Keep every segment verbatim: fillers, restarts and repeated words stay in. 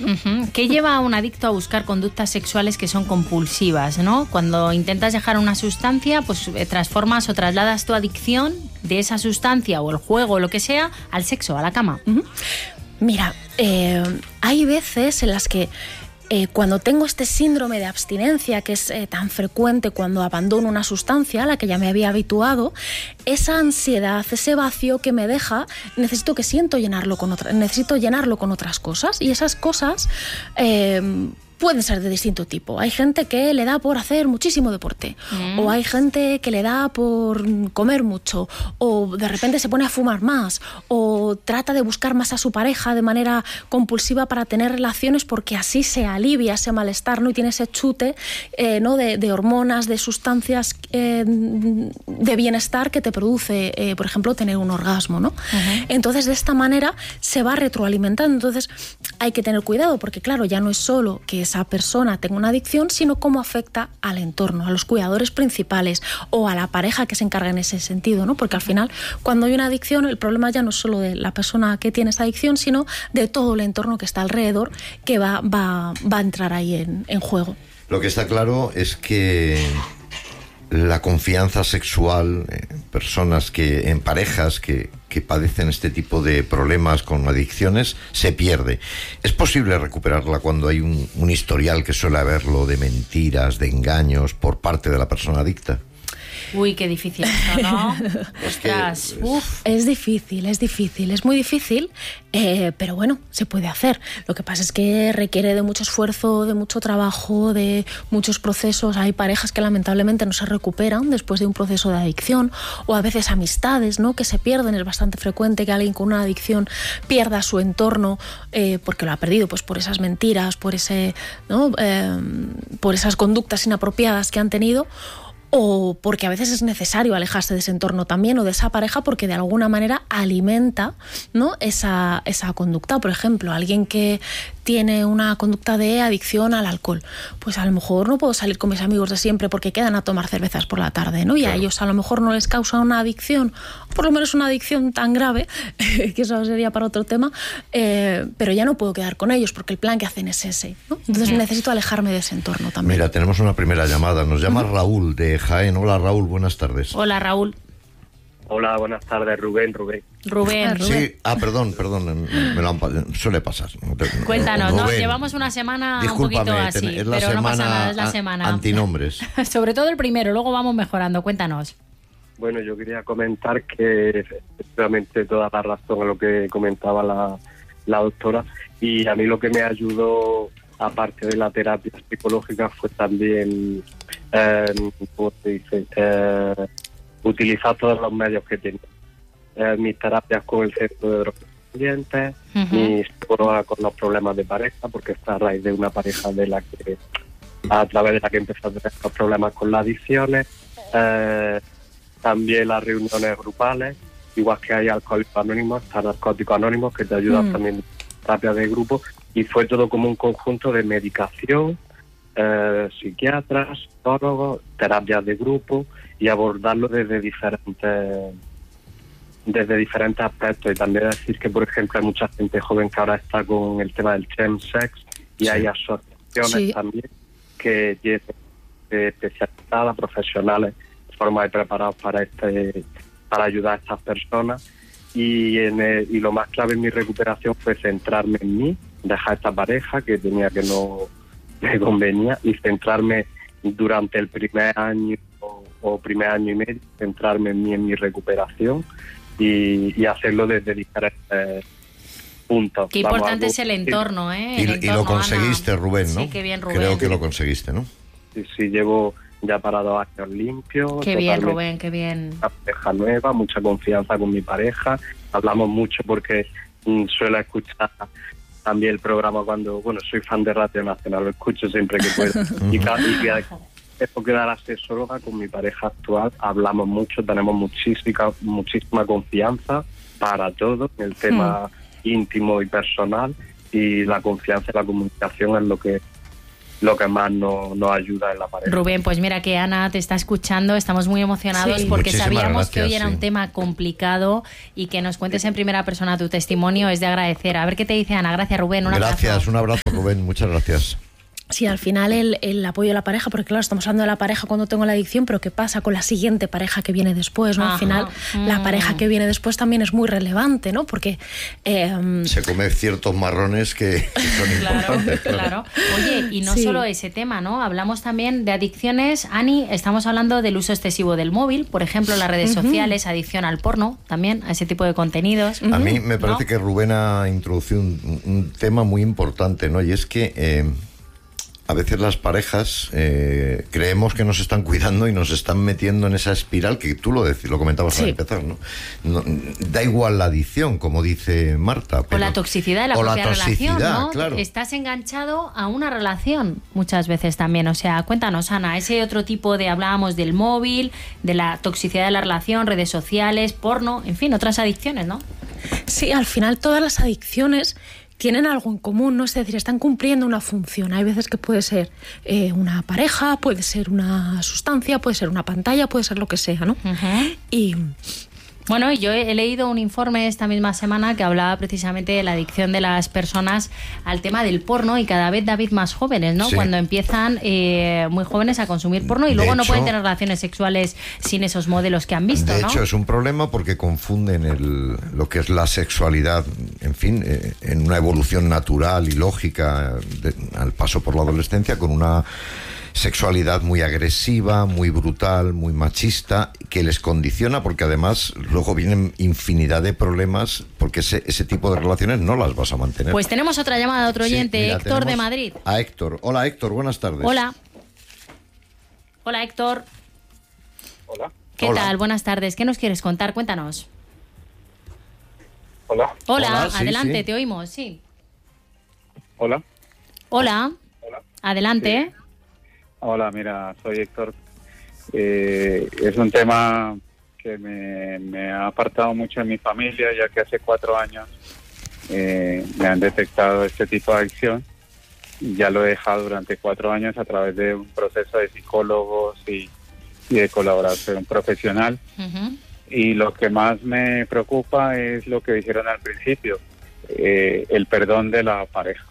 Uh-huh. ¿Qué lleva a un adicto a buscar conductas sexuales que son compulsivas, ¿no? Cuando intentas dejar una sustancia, pues transformas o trasladas tu adicción de esa sustancia o el juego o lo que sea al sexo, a la cama. Uh-huh. Mira, eh, hay veces en las que Eh, cuando tengo este síndrome de abstinencia, que es eh, tan frecuente cuando abandono una sustancia a la que ya me había habituado, esa ansiedad, ese vacío que me deja, necesito que siento llenarlo con otra, necesito llenarlo con otras cosas, y esas cosas eh, pueden ser de distinto tipo. Hay gente que le da por hacer muchísimo deporte, mm. o hay gente que le da por comer mucho, o de repente se pone a fumar más, o trata de buscar más a su pareja de manera compulsiva para tener relaciones porque así se alivia ese malestar, ¿no? Y tiene ese chute eh, ¿no? de, de hormonas, de sustancias eh, de bienestar que te produce, eh, por ejemplo, tener un orgasmo, ¿no? Uh-huh. Entonces, de esta manera se va retroalimentando. Entonces, hay que tener cuidado porque, claro, ya no es solo que esa persona tenga una adicción, sino cómo afecta al entorno, a los cuidadores principales o a la pareja que se encarga en ese sentido, ¿no? Porque al final, cuando hay una adicción, el problema ya no es solo de la persona que tiene esa adicción, sino de todo el entorno que está alrededor que va, va, va a entrar ahí en, en juego. Lo que está claro es que la confianza sexual en personas que, en parejas que, que padecen este tipo de problemas con adicciones, se pierde. ¿Es posible recuperarla cuando hay un, un historial que suele haberlo de mentiras, de engaños por parte de la persona adicta? Uy, qué difícil esto, ¿no? Ostras, uf. Es difícil, es difícil, es muy difícil, eh, pero bueno, se puede hacer. Lo que pasa es que requiere de mucho esfuerzo, de mucho trabajo, de muchos procesos. Hay parejas que lamentablemente no se recuperan después de un proceso de adicción, o a veces amistades, ¿no? Que se pierden. Es bastante frecuente que alguien con una adicción pierda su entorno eh, porque lo ha perdido, pues por esas mentiras, por ese, ¿no? eh, por esas conductas inapropiadas que han tenido. O porque a veces es necesario alejarse de ese entorno también, o de esa pareja, porque de alguna manera alimenta, ¿no? esa, esa conducta. Por ejemplo, alguien que tiene una conducta de adicción al alcohol, pues a lo mejor no puedo salir con mis amigos de siempre porque quedan a tomar cervezas por la tarde, ¿no? Y claro, a ellos a lo mejor no les causa una adicción, por lo menos una adicción tan grave, que eso sería para otro tema, eh, pero ya no puedo quedar con ellos porque el plan que hacen es ese, ¿no? Entonces uh-huh. necesito alejarme de ese entorno también. Mira, tenemos una primera llamada, nos llama uh-huh. Raúl de Jaén. Hola Raúl, buenas tardes. Hola Raúl. Hola, buenas tardes, Rubén, Rubén. Rubén, Rubén. Sí, ah, perdón, perdón, me lo han, suele pasar. Cuéntanos, Rubén, ¿no? Llevamos una semana discúlpame, un poquito así, es la pero semana no pasa nada, es la semana. Antinombres. Sobre todo el primero, luego vamos mejorando, cuéntanos. Bueno, yo quería comentar que efectivamente toda la razón a lo que comentaba la, la doctora, y a mí lo que me ayudó, aparte de la terapia psicológica, fue también, eh, ¿cómo se dice?, eh, utilizar todos los medios que tenía. Eh, mis terapias con el centro de drogodependientes, uh-huh. mi psicóloga con los problemas de pareja, porque está a raíz de una pareja de la que, a través de la que empezó a tener estos problemas con las adicciones, eh, también las reuniones grupales, igual que hay Alcohólicos Anónimos, está Narcóticos Anónimos, que te ayudan uh-huh. también en terapias de grupo, y fue todo como un conjunto de medicación, eh, psiquiatras, psicólogos, terapias de grupo, y abordarlo desde diferentes desde diferentes aspectos. Y también decir que, por ejemplo, hay mucha gente joven que ahora está con el tema del chemsex, y sí. hay asociaciones sí. también que tienen especializadas, profesionales, formas de preparados para este para ayudar a estas personas. Y, en el, y lo más clave en mi recuperación fue centrarme en mí, dejar esta pareja que tenía que no me convenía, y centrarme durante el primer año o, o primer año y medio, centrarme en mí, en mi recuperación, y, y hacerlo desde diferentes puntos. Qué Vamos, importante algo, es el entorno, ¿eh? El y, entorno, y lo conseguiste, Ana. Rubén, ¿no? Sí, qué bien, Rubén. Creo que lo conseguiste, ¿no? Sí, sí, llevo ya para dos años limpio. Qué bien, Rubén, qué bien. Una pareja nueva, mucha confianza con mi pareja. Hablamos mucho porque mm, suelo escuchar también el programa cuando, bueno, soy fan de Radio Nacional, lo escucho siempre que puedo. y cada día tengo que dar asesora con mi pareja actual, hablamos mucho, tenemos muchísima, muchísima confianza para todo, en el tema mm. íntimo y personal, y la confianza y la comunicación es lo que lo que más nos, nos ayuda en la pareja. Rubén, pues mira que Ana te está escuchando, estamos muy emocionados Sí. porque Muchísimas sabíamos gracias, que hoy era sí. un tema complicado y que nos cuentes en primera persona tu testimonio es de agradecer. A ver qué te dice Ana. Gracias, Rubén. Un Gracias, abrazo. un abrazo, Rubén, muchas gracias. Sí, al final el, el apoyo de la pareja, porque claro, estamos hablando de la pareja cuando tengo la adicción, pero ¿qué pasa con la siguiente pareja que viene después, ¿no? Ajá. Al final, Mm. la pareja que viene después también es muy relevante, ¿no? Porque... eh, Se come ciertos marrones que, que son Claro, importantes. Claro. claro. Oye, y no Sí. solo ese tema, ¿no? Hablamos también de adicciones. Ani, estamos hablando del uso excesivo del móvil, por ejemplo, las redes sociales, adicción al porno, también, a ese tipo de contenidos. A mí me parece ¿no? que Rubén ha introducido un, un tema muy importante, ¿no? Y es que eh, a veces las parejas eh, creemos que nos están cuidando y nos están metiendo en esa espiral que tú lo, dec- lo comentabas Sí. al empezar, ¿no? No, da igual la adicción, como dice Marta. O pero- la toxicidad de la o la propia relación, toxicidad, ¿no? claro. Estás enganchado a una relación muchas veces también. O sea, cuéntanos, Ana, ese otro tipo de, hablábamos del móvil, de la toxicidad de la relación, redes sociales, porno, en fin, otras adicciones, ¿no? Sí, al final todas las adicciones tienen algo en común, ¿no? Es decir, están cumpliendo una función. Hay veces que puede ser eh, una pareja, puede ser una sustancia, puede ser una pantalla, puede ser lo que sea, ¿no? Ujú. Y Bueno, y yo he he leído un informe esta misma semana que hablaba precisamente de la adicción de las personas al tema del porno y cada vez, David, más jóvenes, ¿no? Sí. Cuando empiezan eh, muy jóvenes a consumir porno y De luego no hecho- pueden tener relaciones sexuales sin esos modelos que han visto, De ¿no? hecho, es un problema porque confunden el, lo que es la sexualidad, en fin, eh, en una evolución natural y lógica de- al paso por la adolescencia, con una sexualidad muy agresiva, muy brutal, muy machista, que les condiciona porque además luego vienen infinidad de problemas porque ese, ese tipo de relaciones no las vas a mantener. Pues tenemos otra llamada de otro Sí, oyente, mira, Héctor de tenemos Madrid. A Héctor. Hola, Héctor, buenas tardes. Hola. Hola, Héctor. Hola. ¿Qué Hola. tal? Buenas tardes. ¿Qué nos quieres contar? Cuéntanos. Hola. Hola, Hola, sí, adelante, sí. te oímos, sí. Hola. Hola, Hola. adelante. Hola, mira, soy Héctor. Eh, es un tema que me, me ha apartado mucho en mi familia, ya que hace cuatro años eh, me han detectado este tipo de adicción. Ya lo he dejado durante cuatro años a través de un proceso de psicólogos y, y de colaboración profesional. Ujú. Y lo que más me preocupa es lo que dijeron al principio, eh, el perdón de la pareja.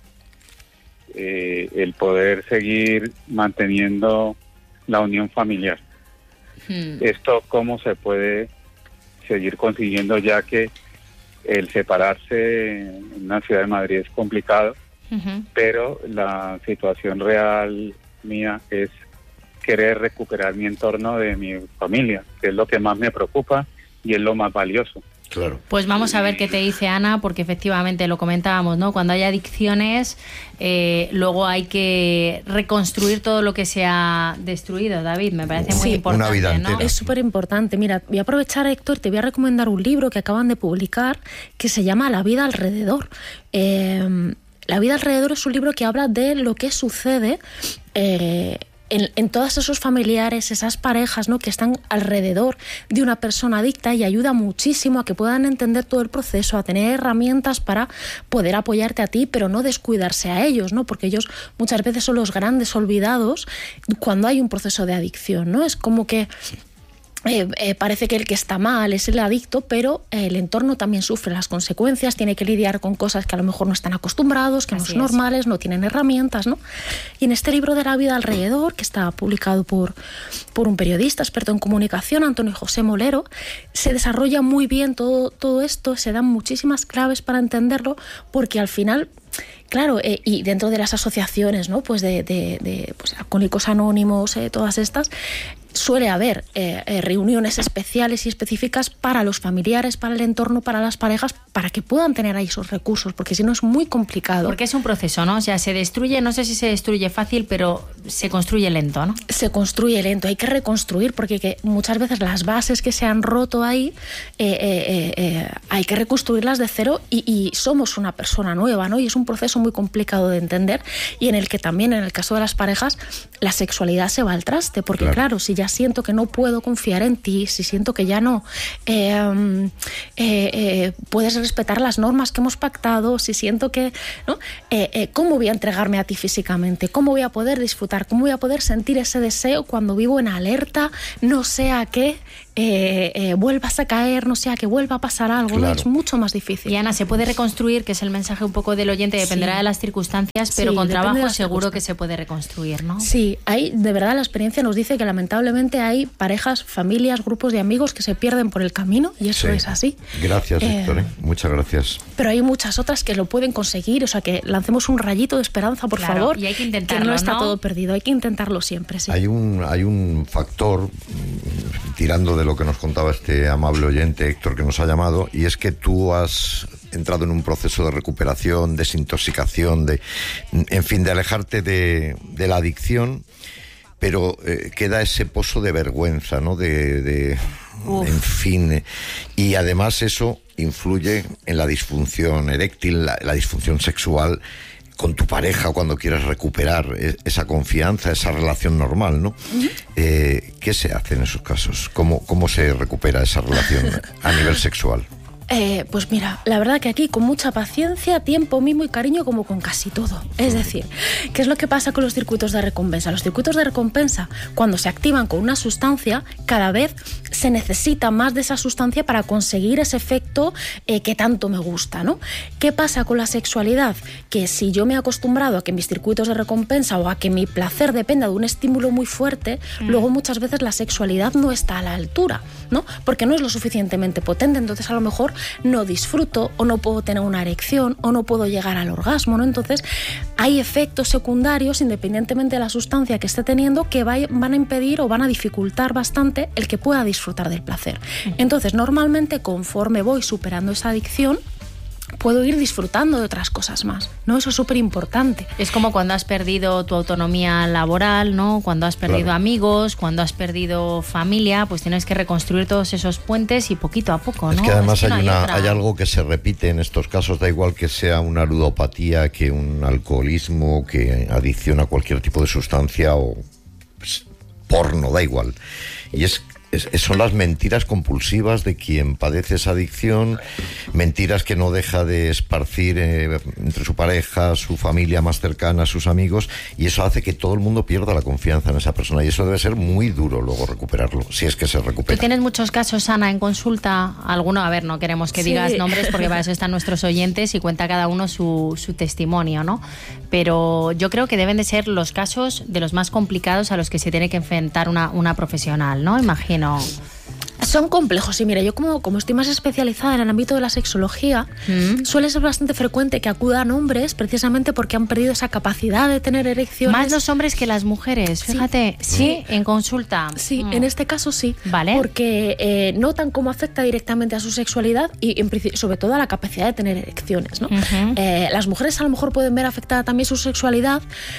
Eh, el poder seguir manteniendo la unión familiar. Hmm. Esto cómo se puede seguir consiguiendo, ya que el separarse en una ciudad de Madrid es complicado, Ujú. pero la situación real mía es querer recuperar mi entorno de mi familia, que es lo que más me preocupa y es lo más valioso. Claro. Pues vamos a ver qué te dice Ana, porque efectivamente lo comentábamos, ¿no? Cuando hay adicciones, eh, luego hay que reconstruir todo lo que se ha destruido, David. Me parece muy Sí. importante, Una vida ¿no? entera. es súper importante. Mira, voy a aprovechar, Héctor, te voy a recomendar un libro que acaban de publicar que se llama La vida alrededor. Eh, La vida alrededor es un libro que habla de lo que sucede eh, en, en todos esos familiares, esas parejas, ¿no?, que están alrededor de una persona adicta, y ayuda muchísimo a que puedan entender todo el proceso, a tener herramientas para poder apoyarte a ti, pero no descuidarse a ellos, ¿no? Porque ellos muchas veces son los grandes olvidados cuando hay un proceso de adicción, ¿no? Es como que Eh, eh, parece que el que está mal es el adicto, pero eh, el entorno también sufre las consecuencias, tiene que lidiar con cosas que a lo mejor no están acostumbrados, que no Así son es. normales, no tienen herramientas, ¿no? Y en este libro de La vida alrededor, que está publicado por, por un periodista experto en comunicación, Antonio José Molero, se desarrolla muy bien todo, todo esto, se dan muchísimas claves para entenderlo, porque al final... Claro, eh, y dentro de las asociaciones, ¿no?, pues de, de, de pues, Alcohólicos Anónimos, eh, todas estas, suele haber eh, eh, reuniones especiales y específicas para los familiares, para el entorno, para las parejas, para que puedan tener ahí esos recursos, porque si no es muy complicado. Porque es un proceso, ¿no? O sea, se destruye, no sé si se destruye fácil, pero se construye lento, ¿no? Se construye lento, hay que reconstruir, porque que muchas veces las bases que se han roto ahí, eh, eh, eh, hay que reconstruirlas de cero y, y somos una persona nueva, ¿no? Y es un proceso muy complicado de entender y en el que también, en el caso de las parejas, la sexualidad se va al traste, porque claro, claro si ya siento que no puedo confiar en ti, si siento que ya no eh, eh, eh, puedes respetar las normas que hemos pactado, si siento que, ¿no? Eh, eh, ¿cómo voy a entregarme a ti físicamente? ¿Cómo voy a poder disfrutar? ¿Cómo voy a poder sentir ese deseo cuando vivo en alerta? No sea que eh, eh, vuelvas a caer, no sea que vuelva a pasar algo, claro. ¿no? Es mucho más difícil. Y Ana, se puede reconstruir, que es el mensaje un poco del oyente, dependerá sí. de las circunstancias, pero sí, con trabajo seguro que se puede reconstruir, ¿no? Sí, hay, de verdad la experiencia nos dice que lamentablemente hay parejas, familias, grupos de amigos que se pierden por el camino y eso sí. es así. Gracias, eh, Víctor, ¿eh? Muchas gracias. Pero hay muchas otras que lo pueden conseguir, o sea que lancemos un rayito de esperanza, por claro, favor, y hay que intentarlo, que no está ¿no? todo perdido, hay que intentarlo siempre. Sí. Hay un, hay un factor, tirando de lo que nos contaba este amable oyente, Héctor, que nos ha llamado, y es que tú has entrado en un proceso de recuperación, desintoxicación, de, en fin, de alejarte de, de la adicción, pero eh, queda ese pozo de vergüenza, ¿no? De, de en fin, y además eso influye en la disfunción eréctil, la, la disfunción sexual con tu pareja cuando quieres recuperar esa confianza, esa relación normal, ¿no? Uh-huh. Eh, ¿Qué se hace en esos casos? ¿Cómo, cómo se recupera esa relación a nivel sexual? Eh, pues mira, la verdad que aquí con mucha paciencia, tiempo, mimo y cariño, como con casi todo. Es decir, ¿qué es lo que pasa con los circuitos de recompensa? Los circuitos de recompensa, cuando se activan con una sustancia, cada vez se necesita más de esa sustancia para conseguir ese efecto eh, que tanto me gusta, ¿no? ¿Qué pasa con la sexualidad? Que si yo me he acostumbrado a que mis circuitos de recompensa o a que mi placer dependa de un estímulo muy fuerte, mm. luego muchas veces la sexualidad no está a la altura, ¿no? Porque no es lo suficientemente potente, entonces a lo mejor no disfruto o no puedo tener una erección o no puedo llegar al orgasmo, ¿no? Entonces hay efectos secundarios independientemente de la sustancia que esté teniendo que van a impedir o van a dificultar bastante el que pueda disfrutar del placer. Entonces normalmente conforme voy superando esa adicción puedo ir disfrutando de otras cosas más, ¿no? Eso es súper importante. Es como cuando has perdido tu autonomía laboral, ¿no? Cuando has perdido claro. amigos, cuando has perdido familia, pues tienes que reconstruir todos esos puentes y poquito a poco, ¿no? Es que además es que hay, no hay, una, hay algo que se repite en estos casos, da igual que sea una ludopatía, que un alcoholismo, que adicción a cualquier tipo de sustancia o pues, porno, da igual. Y es Es, son las mentiras compulsivas de quien padece esa adicción, mentiras que no deja de esparcir eh, entre su pareja, su familia más cercana, sus amigos, y eso hace que todo el mundo pierda la confianza en esa persona, y eso debe ser muy duro luego recuperarlo, si es que se recupera. ¿Tú tienes muchos casos, Ana, en consulta? ¿Alguno? A ver, no queremos que sí. digas nombres porque para eso están nuestros oyentes y cuenta cada uno su, su testimonio, ¿no? Pero yo creo que deben de ser los casos de los más complicados a los que se tiene que enfrentar una, una profesional, ¿no? Imagino. No. Son complejos y mira, yo como, como estoy más especializada en el ámbito de la sexología, mm. suele ser bastante frecuente que acudan hombres precisamente porque han perdido esa capacidad de tener erecciones. Más los hombres que las mujeres, fíjate, sí, sí en consulta. Sí, mm. en este caso sí, vale. porque eh, notan cómo afecta directamente a su sexualidad y en, sobre todo a la capacidad de tener erecciones, ¿no? Uh-huh. Eh, las mujeres a lo mejor pueden ver afectada también su sexualidad,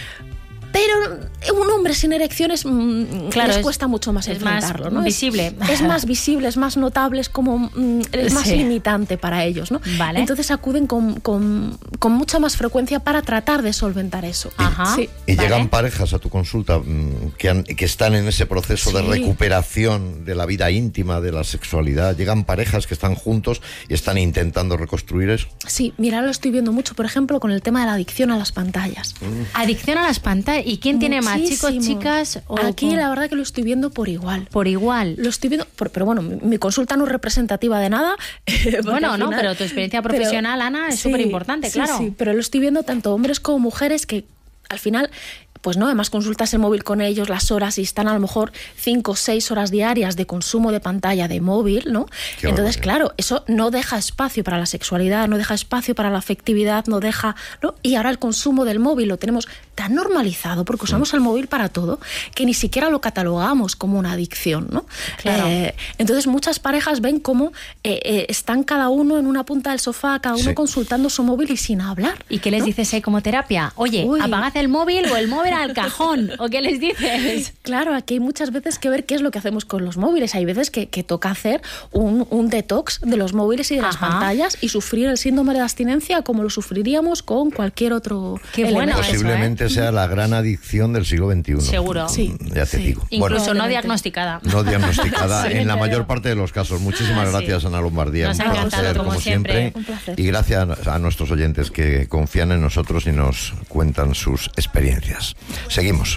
pero un hombre sin erecciones mmm, claro, les cuesta mucho más enfrentarlo, más ¿no? visible. Es, es más visible, es más notable, es como mmm, es más sí. limitante para ellos, ¿no? Vale. Entonces acuden con, con, con mucha más frecuencia para tratar de solventar eso. Ajá. Sí. Y vale. llegan parejas a tu consulta mmm, que, han, que están en ese proceso sí. de recuperación de la vida íntima, de la sexualidad. Llegan parejas que están juntos y están intentando reconstruir eso. Sí, mira, lo estoy viendo mucho, por ejemplo, con el tema de la adicción a las pantallas. Mm. Adicción a las pantallas. ¿Y quién tiene más, chicos, chicas? O Aquí con... la verdad que lo estoy viendo por igual. Por igual. Lo estoy viendo, por, pero bueno, mi, mi consulta no es representativa de nada. Bueno, no, final, pero tu experiencia profesional, pero, Ana, es súper sí, importante, sí, claro. Sí, pero lo estoy viendo tanto hombres como mujeres que al final... pues no, además consultas el móvil con ellos, las horas, y están a lo mejor cinco o seis horas diarias de consumo de pantalla de móvil, ¿no? Qué Entonces, horrible. Claro, eso no deja espacio para la sexualidad, no deja espacio para la afectividad, no deja, ¿no? Y ahora el consumo del móvil lo tenemos tan normalizado, porque usamos el móvil para todo, que ni siquiera lo catalogamos como una adicción, ¿no? Claro. Eh, entonces muchas parejas ven cómo eh, eh, están cada uno en una punta del sofá, cada uno Sí. consultando su móvil y sin hablar. ¿Y qué les ¿no? dices psicoterapia? Oye, Uy. apagad el móvil o el móvil al cajón. ¿O qué les dices? Claro, aquí hay muchas veces que ver qué es lo que hacemos con los móviles. Hay veces que, que toca hacer un, un detox de los móviles y de las Ajá. pantallas y sufrir el síndrome de abstinencia como lo sufriríamos con cualquier otro Qué elemento. bueno eso, Posiblemente sea la gran adicción del siglo veintiuno. Seguro. Sí. Ya te Sí. digo. Incluso no Probablemente. diagnosticada. No diagnosticada Sí, en la pero- mayor parte de los casos. Muchísimas Ah, sí. gracias, Ana Lombardía. Nos Un ha encantado, placer, como siempre. Un placer. Y gracias a nuestros oyentes que confían en nosotros y nos cuentan sus experiencias. Seguimos.